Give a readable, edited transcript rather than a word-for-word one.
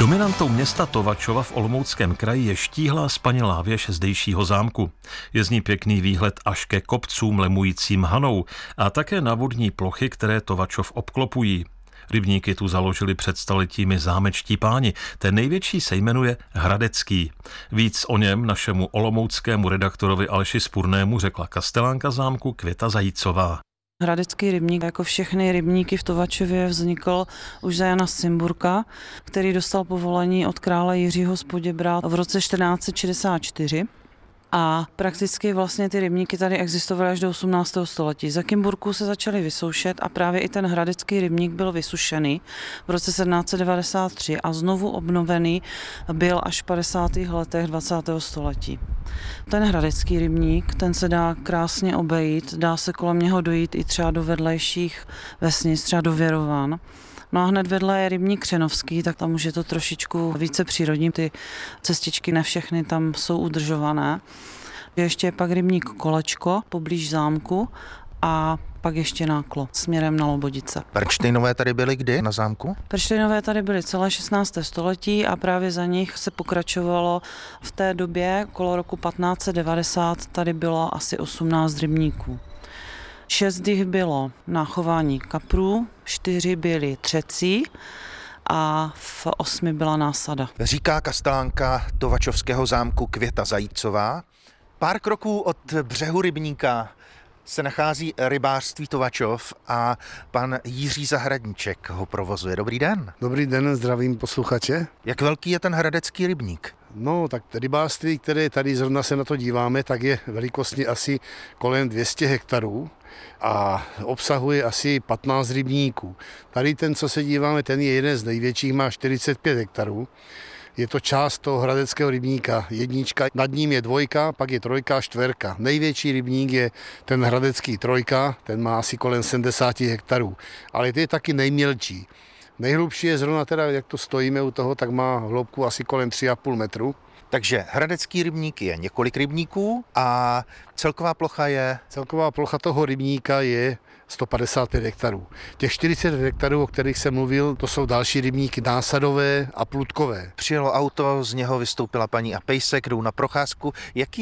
Dominantou města Tovačova v Olomouckém kraji je štíhlá spanilá věž zdejšího zámku. Je z ní pěkný výhled až ke kopcům lemujícím Hanou a také na vodní plochy, které Tovačov obklopují. Rybníky tu založili před staletími zámečtí páni. Ten největší se jmenuje Hradecký. Víc o něm našemu olomouckému redaktorovi Aleši Spurnému řekla kastelánka zámku Květa Zajícová. Hradecký rybník, jako všechny rybníky v Tovačově, vznikl už za Jana z Cimburka, který dostal povolení od krále Jiřího z Poděbrad v roce 1464. A prakticky vlastně ty rybníky tady existovaly až do 18. století. Za Cimburku se začaly vysoušet a právě i ten hradecký rybník byl vysušený v roce 1793 a znovu obnovený byl až v 50. letech 20. století. Ten hradecký rybník, ten se dá krásně obejít, dá se kolem něho dojít i třeba do vedlejších vesnic, třeba do Věrovan. No a hned vedle je rybník Křenovský, tak tam už je to trošičku více přírodní. Ty cestičky ne všechny tam jsou udržované. Ještě je pak rybník Kolečko poblíž zámku a pak ještě Náklo směrem na Lobodice. Perštejnové tady byly kdy na zámku? Perštejnové tady byly celé 16. století a právě za nich se pokračovalo v té době, okolo roku 1590, tady bylo asi 18 rybníků. 6 jich bylo na chování kaprů, 4 byly třecí a v 8 byla násada. Říká kastelánka Tovačovského zámku Květa Zajícová. Pár kroků od břehu rybníka se nachází rybářství Tovačov a pan Jiří Zahradníček ho provozuje. Dobrý den. Dobrý den, zdravím posluchače. Jak velký je ten hradecký rybník? No, tak rybářství, které tady zrovna se na to díváme, tak je velikostně asi kolem 200 hektarů a obsahuje asi 15 rybníků. Tady ten, co se díváme, ten je jeden z největších, má 45 hektarů. Je to část toho hradeckého rybníka, jednička, nad ním je dvojka, pak je trojka, čtverka. Největší rybník je ten hradecký trojka, ten má asi kolem 70 hektarů, ale to je taky nejmělčí. Nejhlubší je zrovna teda, jak to stojíme u toho, tak má hloubku asi kolem 3,5 metru. Takže hradecký rybník je několik rybníků a celková plocha je? Celková plocha toho rybníka je 155 hektarů. Těch 40 hektarů, o kterých jsem mluvil, to jsou další rybníky násadové a plutkové. Přijelo auto, z něho vystoupila paní a pejsek, jdou na procházku. Jaký